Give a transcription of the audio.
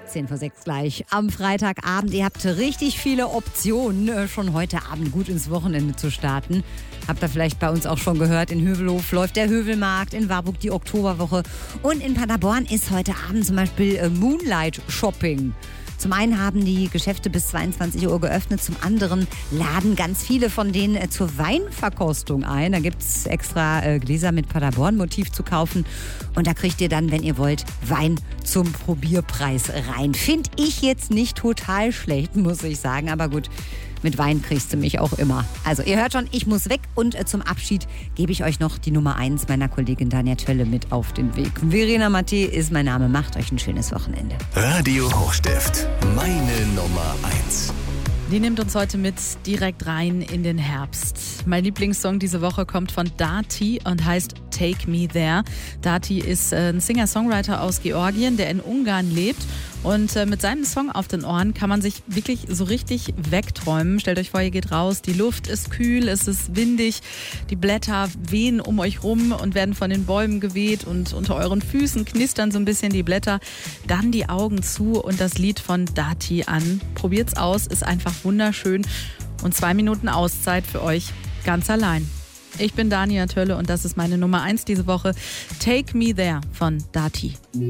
5:10 gleich am Freitagabend. Ihr habt richtig viele Optionen, schon heute Abend gut ins Wochenende zu starten. Habt ihr vielleicht bei uns auch schon gehört, in Hövelhof läuft der Hövelmarkt, in Warburg die Oktoberwoche und in Paderborn ist heute Abend zum Beispiel Moonlight Shopping. Zum einen haben die Geschäfte bis 22 Uhr geöffnet, zum anderen laden ganz viele von denen zur Weinverkostung ein. Da gibt es extra Gläser mit Paderborn-Motiv zu kaufen und da kriegt ihr dann, wenn ihr wollt, Wein zum Probierpreis rein. Finde ich jetzt nicht total schlecht, muss ich sagen, aber gut. Mit Wein kriegst du mich auch immer. Also ihr hört schon, ich muss weg und zum Abschied gebe ich euch noch die Nummer 1 meiner Kollegin Danja Tölle mit auf den Weg. Verena Matthä ist mein Name. Macht euch ein schönes Wochenende. Radio Hochstift, meine Nummer 1. Die nimmt uns heute mit direkt rein in den Herbst. Mein Lieblingssong diese Woche kommt von Dati und heißt Take Me There. Dati ist ein Singer-Songwriter aus Georgien, der in Ungarn lebt. Und mit seinem Song auf den Ohren kann man sich wirklich so richtig wegträumen. Stellt euch vor, ihr geht raus, die Luft ist kühl, es ist windig, die Blätter wehen um euch rum und werden von den Bäumen geweht und unter euren Füßen knistern so ein bisschen die Blätter. Dann die Augen zu und das Lied von Dati an. Probiert's aus, ist einfach wunderschön. Und 2 Minuten Auszeit für euch ganz allein. Ich bin Danja Tölle und das ist meine Nummer 1 diese Woche. Take Me There von Dati.